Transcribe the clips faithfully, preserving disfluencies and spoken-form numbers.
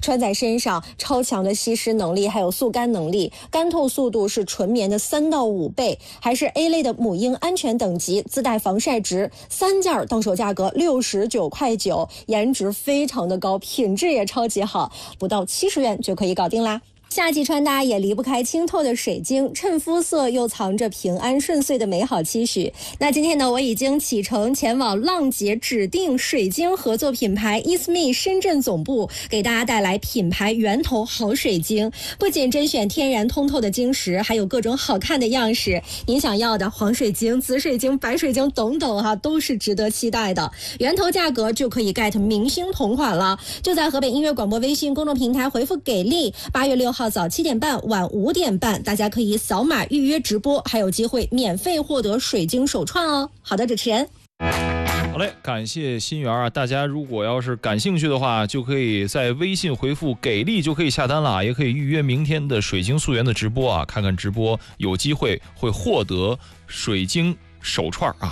穿在身上，超强的吸湿能力，还有速干能力，干透速度是纯棉的三到五倍，还是 A 类的母婴安全等级，自带防晒值，三件到手价格六十九块九，颜值非常的高，品质也超级好，不到七十元就可以搞定啦。夏季穿搭也离不开清透的水晶，衬肤色又藏着平安顺遂的美好期许。那今天呢，我已经启程前往浪姐指定水晶合作品牌 Isme 深圳总部，给大家带来品牌源头好水晶。不仅甄选天然通透的晶石，还有各种好看的样式，您想要的黄水晶、紫水晶、白水晶等等哈、啊，都是值得期待的。源头价格就可以 get 明星同款了，就在河北音乐广播微信公众平台回复给力，八月六号。号早七点半晚五点半，大家可以扫码预约直播，还有机会免费获得水晶手串哦。好的，主持人。 好嘞，感谢心源啊！大家如果要是感兴趣的话，就可以在微信回复给力就可以下单了，也可以预约明天的水晶溯源的直播啊，看看直播有机会会获得水晶手串啊。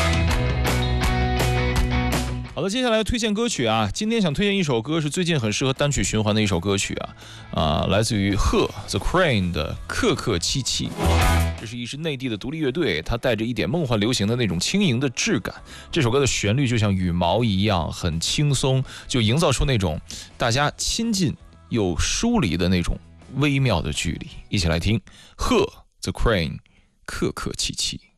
好的，接下来推荐歌曲啊，今天想推荐一首歌，是最近很适合单曲循环的一首歌曲啊，啊，来自于鹤 The Crane 的客客气气。这是一支内地的独立乐队，它带着一点梦幻流行的那种轻盈的质感。这首歌的旋律就像羽毛一样，很轻松，就营造出那种大家亲近又疏离的那种微妙的距离。一起来听鹤 The Crane 客客气气。